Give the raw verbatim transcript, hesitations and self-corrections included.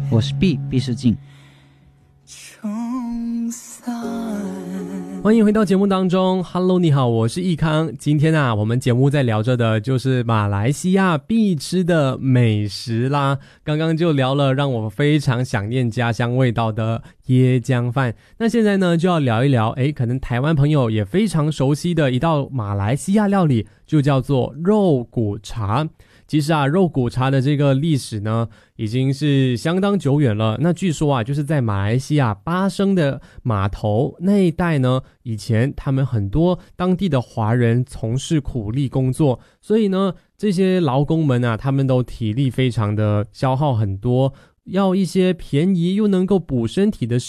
我是毕毕世静。 欢迎回到节目当中 Hello 你好，我是易康。今天啊我们节目在聊着的就是马来西亚必吃的美食啦。刚刚就聊了让我非常想念家乡味道的椰浆饭，那现在呢就要聊一聊诶可能台湾朋友也非常熟悉的一道马来西亚料理，就叫做肉骨茶。其实啊肉骨茶的这个历史呢已经是相当久远了，那据说啊就是在马来西亚巴生的码头那一带呢，以前他们很多当地的华人从事苦力工作，所以呢这些劳工们啊他们都体力非常的消耗很多，要一些便宜又能够补身体的食